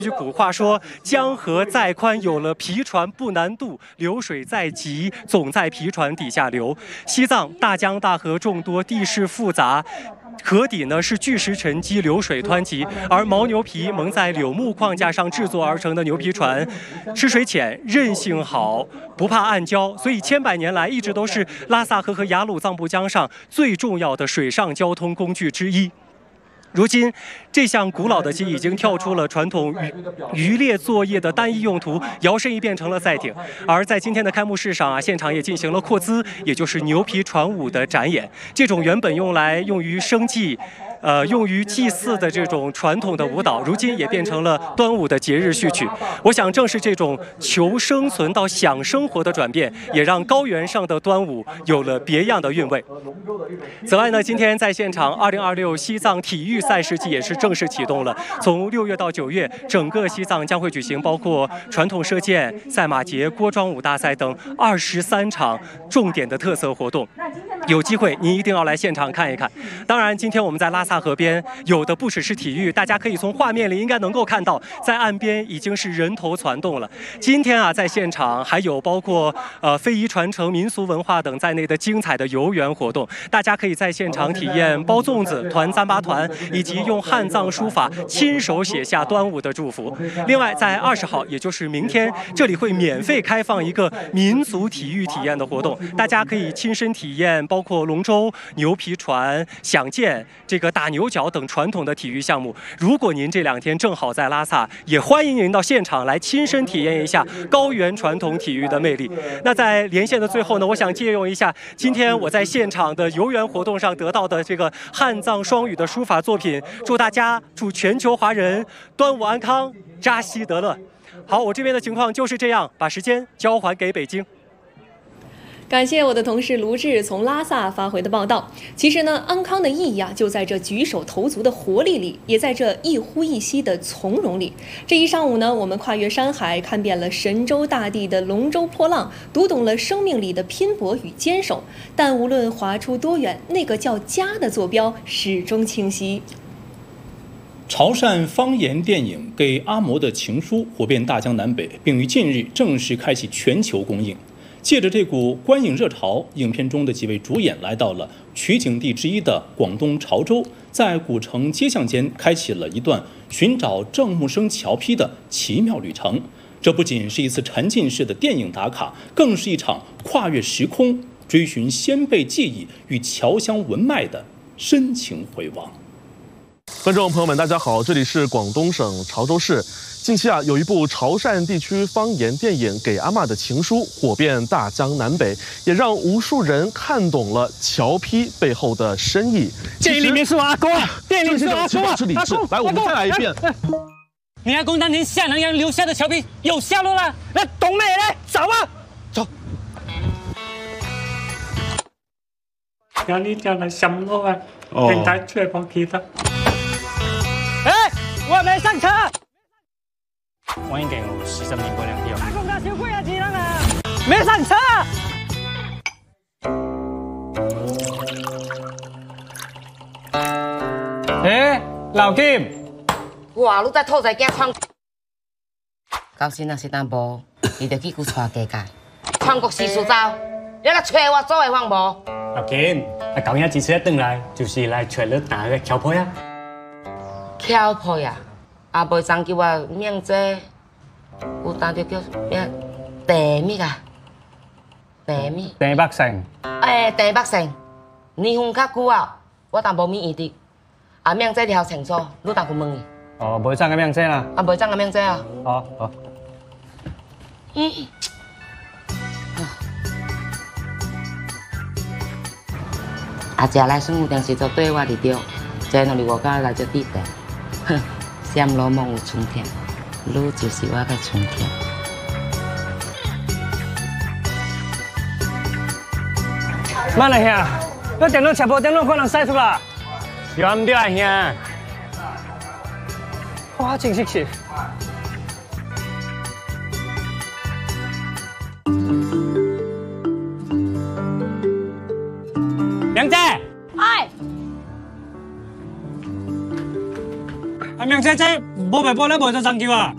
句古话说：“江河再宽，有了皮船不难渡；流水再急，总在皮船底下流。”西藏大江大河众多，地势复杂。 河底呢是巨石沉积，流水湍急，而牦牛皮蒙在柳木框架上制作而成的牛皮船，吃水浅，韧性好，不怕暗礁，所以千百年来一直都是拉萨河和雅鲁藏布江上最重要的水上交通工具之一。 如今，这项古老的机已经跳出了传统渔猎作业的单一用途，摇身一变成了赛艇。而在今天的开幕式上现场也进行了扩姿，也就是牛皮船舞的展演。这种原本用于生计。 用于祭祀的这种传统的舞蹈，如今也变成了端午的节日序曲。我想，正是这种求生存到享生活的转变，也让高原上的端午有了别样的韵味。此外呢，今天在现场，2026西藏体育赛事季也是正式启动了。从6月到9月，整个西藏将会举行包括传统射箭、赛马节、锅庄舞大赛等23场重点的特色活动。有机会您一定要来现场看一看。当然，今天我们在拉萨 河边有的不只是体育，大家可以从画面里应该能够看到，在岸边已经是人头攒动了。今天在现场还有包括非遗传承、民俗文化等在内的精彩的游园活动，大家可以在现场体验包粽子、团糌粑团，以及用汉藏书法亲手写下端午的祝福。另外，在20号，也就是明天，这里会免费开放一个民族体育体验的活动，大家可以亲身体验包括龙舟、牛皮船、响箭、这个打牛角等传统的体育项目。如果您这2天正好在拉萨，也欢迎您到现场来亲身体验一下高原传统体育的魅力。那在连线的最后呢，我想借用一下今天我在现场的游园活动上得到的这个汉藏双语的书法作品，祝全球华人端午安康，扎西德勒。好，我这边的情况就是这样，把时间交还给北京。 感谢我的同事卢志从拉萨发回的报道。其实呢，安康的意义就在这举手投足的活力里，也在这一呼一吸的从容里。这一上午呢，我们跨越山海，看遍了神州大地的龙舟破浪，读懂了生命里的拼搏与坚守。但无论划出多远，那个叫家的坐标始终清晰。 潮汕方言电影《给阿嬷的情书》火遍大江南北，并于近日正式开启全球公映。借着这股观影热潮，影片中的几位主演来到了取景地之一的广东潮州，在古城街巷间开启了一段寻找郑木生侨批的奇妙旅程。这不仅是一次沉浸式的电影打卡，更是一场跨越时空、追寻先辈记忆与侨乡文脉的深情回望。 观众朋友们，大家好，这里是广东省潮州市。近期有一部潮汕地区方言电影《给阿嬷的情书》火遍大江南北，也让无数人看懂了侨批背后的深意。 电影里面是我阿公啊，电影里是我阿公啊， 阿公，来，我们再来一遍。 你阿公当年下南洋留下的侨批有下落了，那懂美嘞，走啊，走。有你就嚟什麼啊？點解出嚟幫記得？ 我没上车。我已經給我40年過2票。阿公家小貴啊，智能啊，沒上車。劉劍， 哇，你在土在驚創，到時若是當無，你就去佢帶家界，創國四處走，你來找我做嘅方無？ 劉劍，舊日這次一登來，就是來找你打嘅僑配啊。 僑配啊！ 阿妹曾叫我名字，有當就叫咩地咩啊？地咩？ 地北城。 地北城，年份較久啊，我但無面意的。啊，名字條清楚，你當佢問伊。 哦，妹曾嘅名字啦。 啊，妹曾嘅名字啊。 好好。 阿姐來算有定時就對我哋對，在那裡我家來就地地，哼。 閃落夢有春天，你就是我的春天。 慢嚟兄，我電腦插播電腦可能曬出啦，要唔對啊兄？哇，真識寫。梁姐。哎。 阿明姐姐，冇咪幫你冇咗爭叫啊！